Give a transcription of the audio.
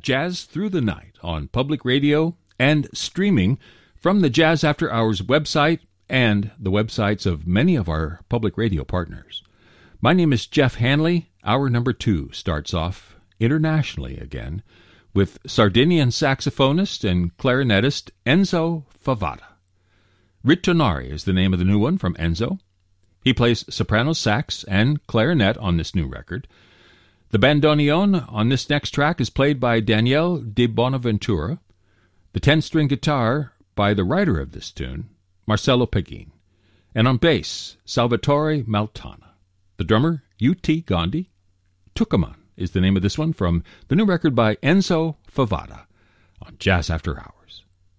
Jazz Through the Night on public radio and streaming from the Jazz After Hours website and the websites of many of our public radio partners. My name is Jeff Hanley. Hour number 2 starts off internationally again with Sardinian saxophonist and clarinetist Enzo Favara. Ritornare is the name of the new one from Enzo. He plays soprano sax and clarinet on this new record. The bandoneon on this next track is played by Daniele de Bonaventura. The 10-string guitar by the writer of this tune, Marcello Pagin. And on bass, Salvatore Maltana. The drummer, U.T. Gandhi. Tucumán is the name of this one from the new record by Enzo Favara on Jazz After Hours.